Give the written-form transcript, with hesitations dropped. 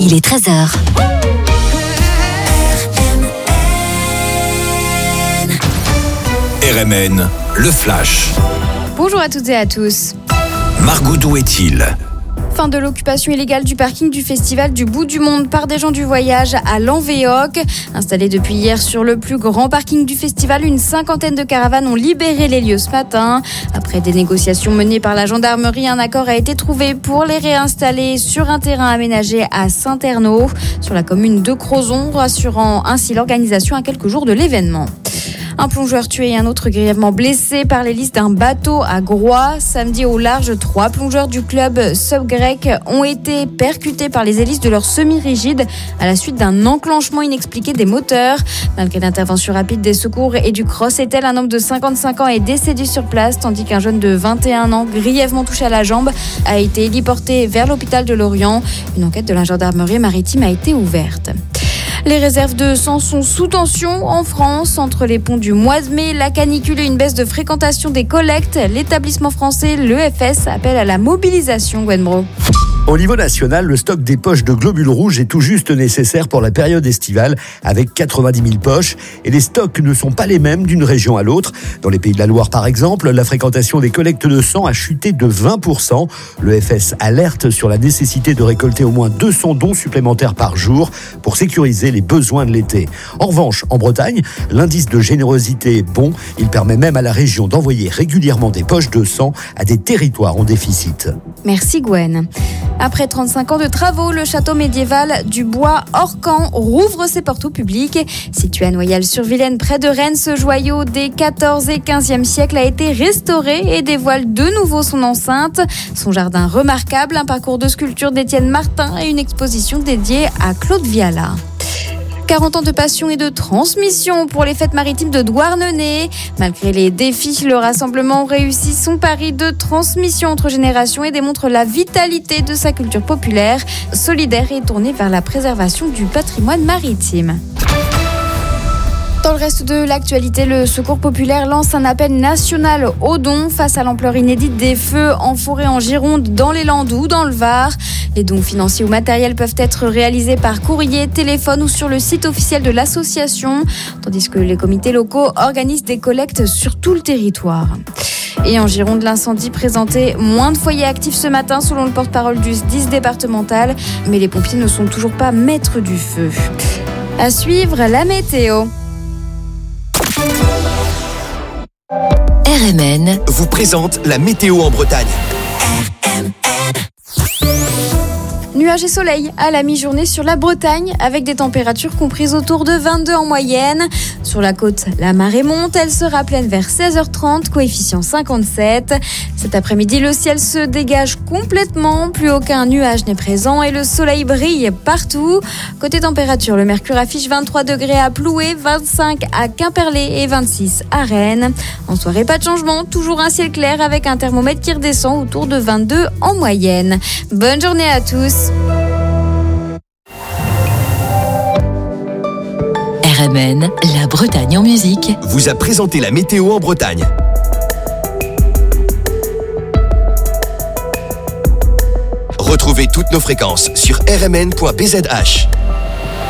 il est 13h. RMN, le Flash. Bonjour à toutes et à tous. Margot, d'où est-il ? Fin de l'occupation illégale du parking du festival du Bout du Monde par des gens du voyage à Lanvéoc. Installés depuis hier sur le plus grand parking du festival, une cinquantaine de caravanes ont libéré les lieux ce matin. Après des négociations menées par la gendarmerie, un accord a été trouvé pour les réinstaller sur un terrain aménagé à Saint-Ernaud, sur la commune de Crozon, rassurant ainsi l'organisation à quelques jours de l'événement. Un plongeur tué et un autre grièvement blessé par l'hélice d'un bateau à Groix. Samedi au large, 3 plongeurs du club Sub-Grec ont été percutés par les hélices de leur semi-rigide à la suite d'un enclenchement inexpliqué des moteurs. Malgré l'intervention rapide des secours et du Cross-Etel, un homme de 55 ans est décédé sur place, tandis qu'un jeune de 21 ans, grièvement touché à la jambe, a été héliporté vers l'hôpital de Lorient. Une enquête de la gendarmerie maritime a été ouverte. Les réserves de sang sont sous tension en France. Entre les ponts du mois de mai, la canicule et une baisse de fréquentation des collectes, l'établissement français, l'EFS, appelle à la mobilisation. Gwen Bro. Au niveau national, le stock des poches de globules rouges est tout juste nécessaire pour la période estivale, avec 90 000 poches. Et les stocks ne sont pas les mêmes d'une région à l'autre. Dans les Pays de la Loire, par exemple, la fréquentation des collectes de sang a chuté de 20%. L'EFS alerte sur la nécessité de récolter au moins 200 dons supplémentaires par jour pour sécuriser les besoins de l'été. En revanche, en Bretagne, l'indice de générosité est bon. Il permet même à la région d'envoyer régulièrement des poches de sang à des territoires en déficit. Merci Gwen. Après 35 ans de travaux, le château médiéval du Bois-Orcan rouvre ses portes au public. Situé à Noyal-sur-Vilaine, près de Rennes, ce joyau des 14 et 15e siècles a été restauré et dévoile de nouveau son enceinte. Son jardin remarquable, un parcours de sculpture d'Étienne Martin et une exposition dédiée à Claude Viala. 40 ans de passion et de transmission pour les fêtes maritimes de Douarnenez. Malgré les défis, le rassemblement réussit son pari de transmission entre générations et démontre la vitalité de sa culture populaire, solidaire et tournée vers la préservation du patrimoine maritime. Dans le reste de l'actualité, le Secours populaire lance un appel national aux dons face à l'ampleur inédite des feux en forêt en Gironde, dans les Landes ou dans le Var. Les dons financiers ou matériels peuvent être réalisés par courrier, téléphone ou sur le site officiel de l'association, tandis que les comités locaux organisent des collectes sur tout le territoire. Et en Gironde, l'incendie présentait moins de foyers actifs ce matin selon le porte-parole du SDIS départemental, mais les pompiers ne sont toujours pas maîtres du feu. À suivre, la météo. RMN vous présente la météo en Bretagne. Nuages et soleil à la mi-journée sur la Bretagne, avec des températures comprises autour de 22 en moyenne. Sur la côte, la marée monte, elle sera pleine vers 16h30, coefficient 57. Cet après-midi, le ciel se dégage complètement, plus aucun nuage n'est présent et le soleil brille partout. Côté température, le mercure affiche 23 degrés à Ploué, 25 à Quimperlé et 26 à Rennes. En soirée, pas de changement, toujours un ciel clair avec un thermomètre qui redescend autour de 22 en moyenne. Bonne journée à tous. RMN, la Bretagne en musique, Vous a présenté la météo en Bretagne. Retrouvez toutes nos fréquences sur rmn.bzh.